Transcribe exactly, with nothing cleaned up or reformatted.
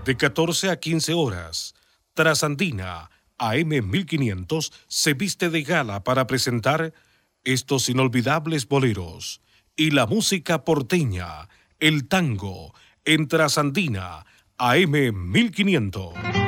De catorce a quince horas, Trasandina A M mil quinientos se viste de gala para presentar estos inolvidables boleros y la música porteña, el tango, en Trasandina A M mil quinientos.